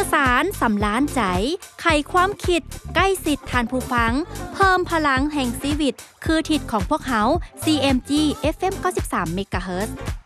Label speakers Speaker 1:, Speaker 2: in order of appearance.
Speaker 1: สารสำล้านใจไขความคิดใกล้สิทธิ์ทานผู้ฟังเพิ่มพลังแห่งชีวิตคือทิศของพวกเขา CMG FM 93 MHz